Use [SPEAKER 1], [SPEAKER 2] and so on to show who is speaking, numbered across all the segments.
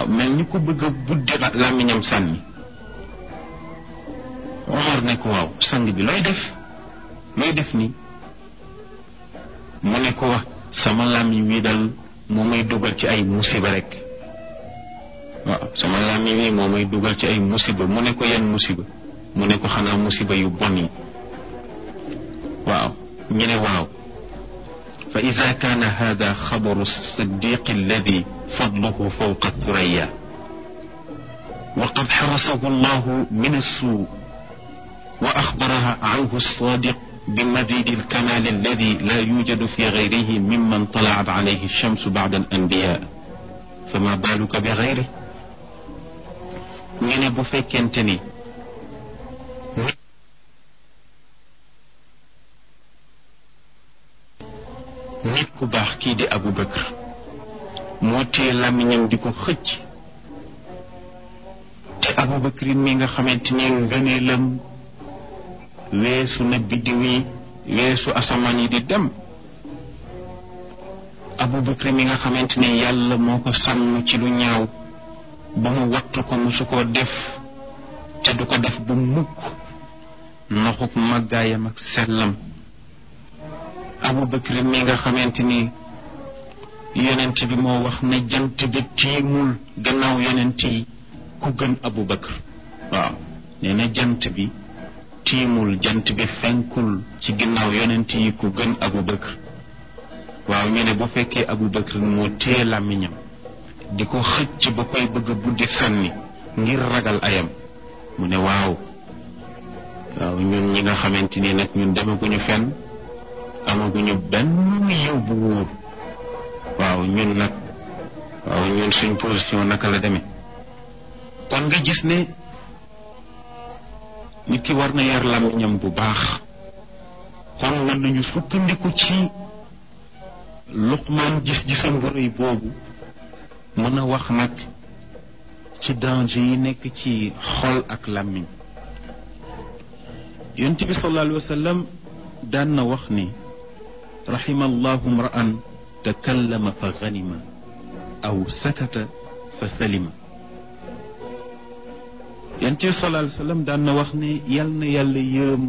[SPEAKER 1] mel ni ko bëgg a budde làmmiñam sànni. Omar ne ko waaw sang bi looy def nii mu ne ko wax sama làmmiñ wi dal moo may dugal ci ay musiba rek. waaw sama làmmiñ wi moo may dugal ci ay musiba. mu ne ko yan musiba mu ne ko xanaa musiba yu bon yi. waaw ñu ne waaw fa ida kaana hada xabaru siddiq alladi fadluhu fawqa thuraya wa qad xarasahu allahu min assuu wa axbaraha anhu alsadiq بمزيد الكمال الذي لا يوجد في غيره ممن طلعت عليه الشمس بعد الأنبياء فما بالك بغيره. ñu ne bu fekkente ni nit ku baax kii di Abu Bakr moo téye làmmiñam di ko xëcc te Abu Bakr mi nga xamante ni ngëneelam weesu na biddiw yi weesu asamaan yi di dem. Abu Bakr mi nga xamante ne yàlla moo ko sànn ci lu ñaaw ba mu wattu ko musu koo def te du ko def bu mukk noxuk màggaayam ak sellam. Abu Bakr mi nga xamante ni yonent bi moo wax ne jant bi tiimul gannaaw yonent yi ku gën Abu Bakr. waaw nee na jant bi tiimul jant bi fenkul ci ginnaaw yonent yi ku gën Abu Bakr. waaw ñu ne bu fekkee Abu Bakr moo téye làmmiñam di ko xëcc ba koy bëgg a buddi sànni ngir ragal ayam mu ne waaw ñun ñi nga xamante ni nag ñun demaguñu fenn amaguñu benn yiw bu wóor. waaw ñun nag ñun suñ position naka la demee. kon nga gis ne nit ki war na yar làmmiñam bu baax. kon mën nañu sukkandiku ci Luqmaan gis-gisam bu rëy boobu mën a wax nag ci danger yi nekk ci xol ak làmmiñ. yonent bi sallallahu alayhi wa sallam daan na wax ni rahima allahu mra'an takallama fa ganima aw sakata fa salima. yonent bi sallallahu alayhi wa sallam daan na wax ne yal na yàlla yërëm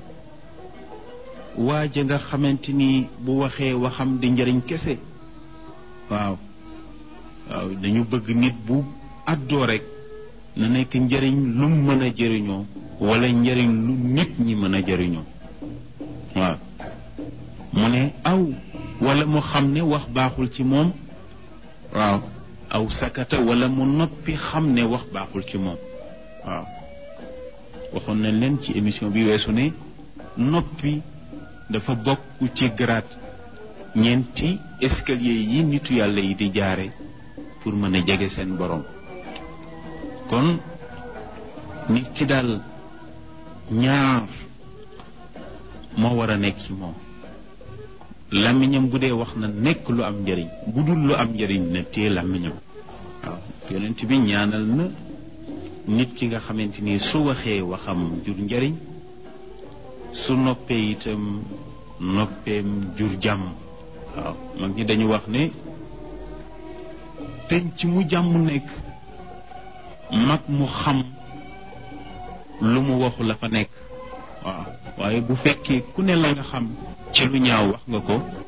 [SPEAKER 1] waaja nga xamante ni bu waxee waxam di njëriñ kese. waaw dañu bëgg nit bu àddoo rek na nekk njëriñ lu mën a jëriñoo wala njëriñ lu nit ñi mën a jëriñoo. waaw mu ne aw wala mu xam ne wax baaxul ci moom. waaw aw sakata wala mu noppi xam ne wax baaxul ci moom. waaw waxoon nañ leen ci émission bi weesu ne noppi dafa bokk ci grade ñeenti escalier yi nitu yàlla yi di jaare pour mën a jege seen borom. kon nit ki daal ñaar moo war a nekk ci moom. làmmiñam bu dee wax na nekk lu am njëriñ bu dul lu am njëriñ na téye làmmiñam. waaw yonent bi ñaanal na nit ki nga xamante ni su waxee waxam jur njëriñ su noppee itam noppeem jur jàmm. waaw mag ñi dañu wax ne penc mu jàmm nekk mag mu xam lu mu waxu la fa nekk. waaw waaye bu fekkee ku ne la nga xam ci lu ñaaw wax nga ko